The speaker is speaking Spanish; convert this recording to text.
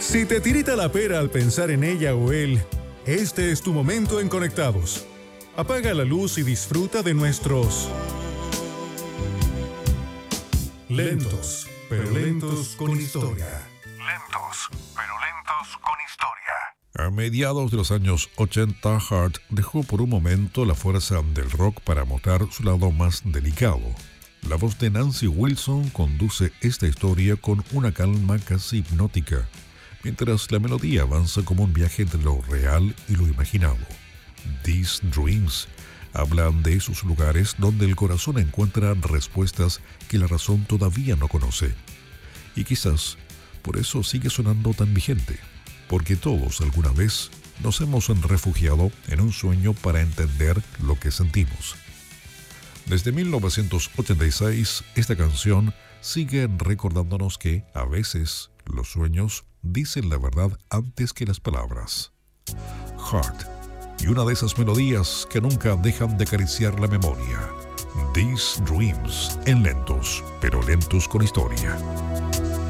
Si te tirita la pera al pensar en ella o él, este es tu momento en Conectados. Apaga la luz y disfruta de nuestros lentos, pero lentos con historia. Lentos, pero lentos con historia. A mediados de los años 80, Hart dejó por un momento la fuerza del rock para mostrar su lado más delicado. La voz de Nancy Wilson conduce esta historia con una calma casi hipnótica, mientras la melodía avanza como un viaje entre lo real y lo imaginado. These Dreams hablan de esos lugares donde el corazón encuentra respuestas que la razón todavía no conoce. Y quizás por eso sigue sonando tan vigente, porque todos alguna vez nos hemos refugiado en un sueño para entender lo que sentimos. Desde 1986, esta canción sigue recordándonos que, a veces, los sueños dicen la verdad antes que las palabras. Heart, y una de esas melodías que nunca dejan de acariciar la memoria. These Dreams, en lentos, pero lentos con historia.